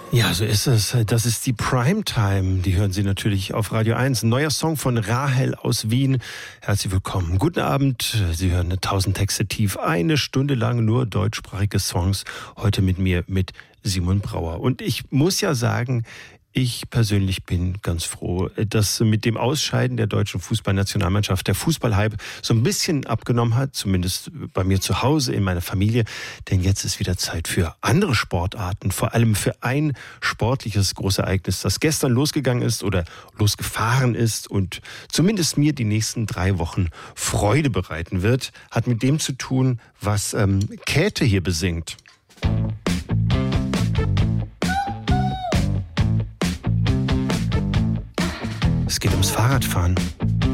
Ja, so ist es. Das ist die Primetime. Die hören Sie natürlich auf Radio 1. Ein neuer Song von Rahel aus Wien. Herzlich willkommen. Guten Abend. Sie hören 1000 Texte tief. Eine Stunde lang nur deutschsprachige Songs. Heute mit mir, mit Simon Brauer. Und ich muss ja sagen, ich persönlich bin ganz froh, dass mit dem Ausscheiden der deutschen Fußballnationalmannschaft der Fußballhype so ein bisschen abgenommen hat, zumindest bei mir zu Hause, in meiner Familie. Denn jetzt ist wieder Zeit für andere Sportarten, vor allem für ein sportliches Großereignis, das gestern losgegangen ist oder losgefahren ist und zumindest mir die nächsten 3 Wochen Freude bereiten wird. Hat mit dem zu tun, was Käthe hier besingt. Es geht ums Fahrradfahren.